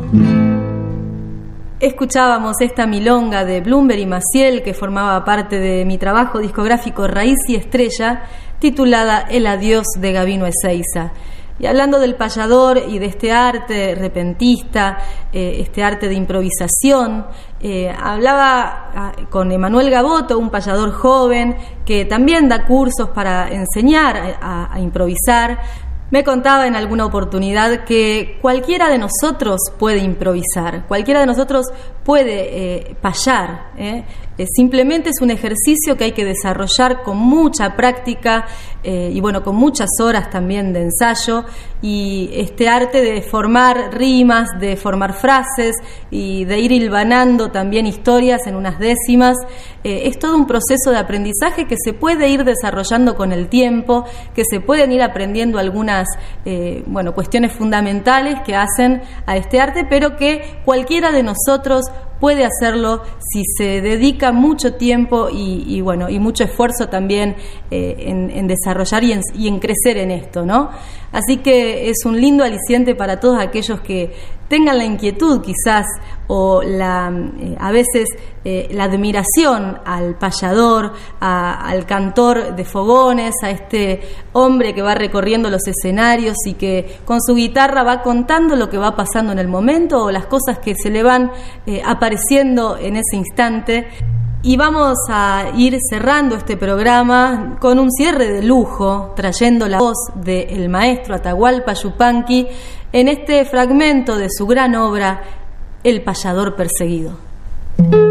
Escuchábamos esta milonga de Blumberg y Maciel, que formaba parte de mi trabajo discográfico Raíz y Estrella, titulada El adiós de Gabino Ezeiza. Y hablando del payador y de este arte repentista, este arte de improvisación, hablaba con Emanuel Gaboto, un payador joven que también da cursos para enseñar a improvisar. Me contaba en alguna oportunidad que cualquiera de nosotros puede improvisar, cualquiera de nosotros puede payar. Simplemente es un ejercicio que hay que desarrollar con mucha práctica y bueno, con muchas horas también de ensayo, y este arte de formar rimas, de formar frases y de ir hilvanando también historias en unas décimas, es todo un proceso de aprendizaje que se puede ir desarrollando con el tiempo, que se pueden ir aprendiendo algunas cuestiones fundamentales que hacen a este arte, pero que cualquiera de nosotros puede hacerlo si se dedica mucho tiempo y mucho esfuerzo también en desarrollar y en crecer en esto, ¿no? Así que es un lindo aliciente para todos aquellos que tengan la inquietud quizás o a veces la admiración al payador, al cantor de fogones, a este hombre que va recorriendo los escenarios y que con su guitarra va contando lo que va pasando en el momento o las cosas que se le van apareciendo en ese instante. Y vamos a ir cerrando este programa con un cierre de lujo, trayendo la voz del maestro Atahualpa Yupanqui en este fragmento de su gran obra, El payador perseguido.